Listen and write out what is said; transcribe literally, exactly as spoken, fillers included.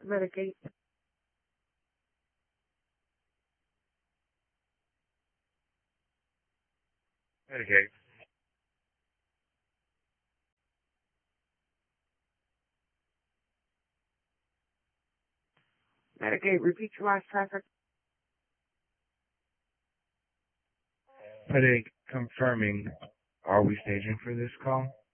Mitigate. Mitigate. Mitigate. Repeat your last traffic. Mitigate confirming. Are we staging for this call?